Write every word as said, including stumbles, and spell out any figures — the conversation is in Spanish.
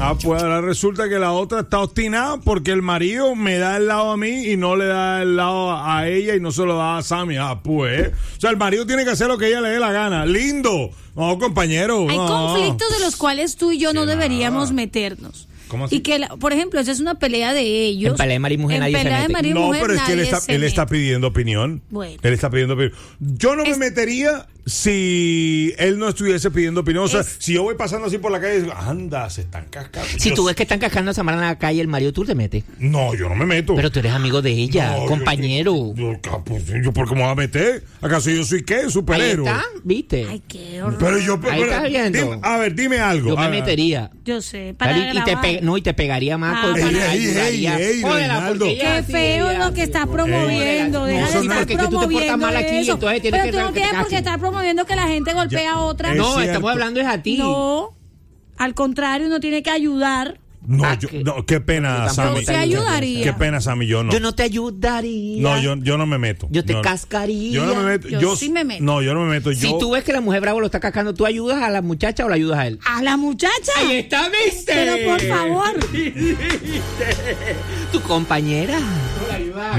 Ah, pues ahora resulta que la otra está obstinada porque el marido me da el lado a mí y no le da el lado a ella y no se lo da a Sammy. Ah, pues. O sea, el marido tiene que hacer lo que ella le dé la gana. ¡Lindo! No, compañero. Hay no. conflictos de los cuales tú y yo Sí, no deberíamos nada. meternos. ¿Cómo así? Y que, la- por ejemplo, esa es una pelea de ellos. En pelea de marido y mujer En nadie se pelea de mete. marido y No, mujer pero es que él nadie está, se él está mete. pidiendo opinión. Bueno. Él está pidiendo opinión. Yo no me Es- metería si él no estuviese pidiendo opinión. O sea, Es- si yo voy pasando así por la calle y digo, anda, se están cascando. Si Yo- tú ves que están cascando a Samara en la calle, el marido, tú te metes. No, yo no me meto. Pero tú eres amigo de ella, No, yo- compañero. Yo, yo, pues, yo, ¿por qué me voy a meter? ¿Acaso yo soy qué? Ahí Superhéroe. está, ¿viste? Ay, qué horror. Pero yo, Ahí pero- estás viendo. dime- a ver, dime algo. Yo me A ver. metería. Yo sé, para Claro, y, y te grabar. pe- no, y te pegaría más. Ah, porque para- te Ey, ey, ayudaría. ey, ey, Jódela, Reinaldo. porque ella Qué sí, feo ella lo que sí. estás promoviendo. No, Deja eso de no- estar porque tú te portas promoviendo mal aquí, eso. entonces tienes Pero que- tú no que te tienes por qué casen. estar promoviendo que la gente golpea Ya, a otra. es No, cierto. estamos hablando es a ti. No, al contrario, uno tiene que ayudar. No, Ah, yo, que- no, qué pena, Yo Sammy. Yo sí ayudaría. Qué pena, Sammy, yo no. Yo no te ayudaría. No, yo, yo no me meto. Yo te No, no. cascaría. Yo no me meto. Yo sí me meto. No, yo no me meto. Si Yo, tú ves que la mujer bravo lo está cascando, ¿tú ayudas a la muchacha o la ayudas a él? A la muchacha. Ahí está, ¿viste? Pero por favor. Tu compañera.